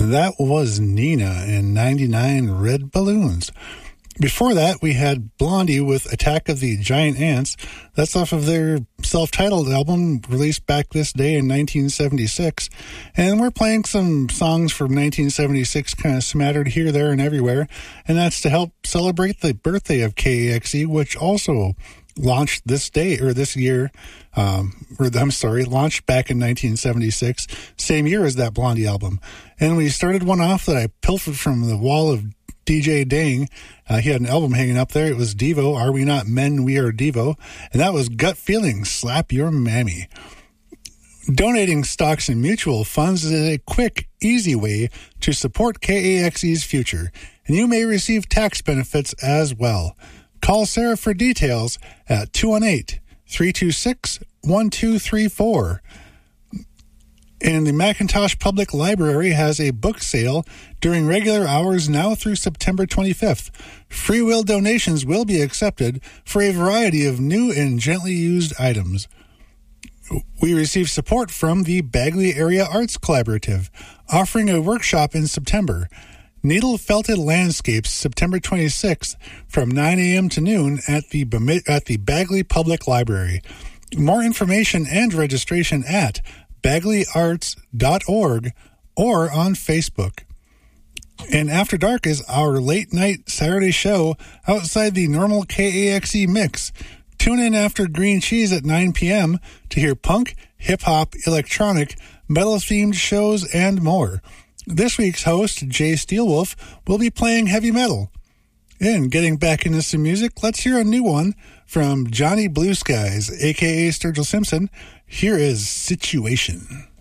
That was Nina in 99 Red Balloons. Before that, we had Blondie with Attack of the Giant Ants. That's off of their self-titled album released back this day in 1976. And we're playing some songs from 1976 kind of smattered here, there, and everywhere. And that's to help celebrate the birthday of KAXE, which also launched this day, or this year, launched back in 1976, same year as that Blondie album. And we started one off that I pilfered from the wall of DJ Dang. He had an album hanging up there. It was Devo, Are We Not Men, We Are Devo. And that was Gut Feelings, Slap Your Mammy. Donating stocks and mutual funds is a quick, easy way to support KAXE's future. And you may receive tax benefits as well. Call Sarah for details at 218-326-1234. And the McIntosh Public Library has a book sale during regular hours now through September 25th. Free will donations will be accepted for a variety of new and gently used items. We receive support from the Bagley Area Arts Collaborative, offering a workshop in September. Needle Felted Landscapes, September 26th, from 9 a.m. to noon at the Bagley Public Library. More information and registration at bagleyarts.org or on Facebook. And After Dark is our late-night Saturday show outside the normal KAXE mix. Tune in after Green Cheese at 9 p.m. to hear punk, hip-hop, electronic, metal-themed shows, and more. This week's host, Jay Steelwolf, will be playing heavy metal. And getting back into some music, let's hear a new one from Johnny Blue Skies, a.k.a. Sturgill Simpson. Here is Situation.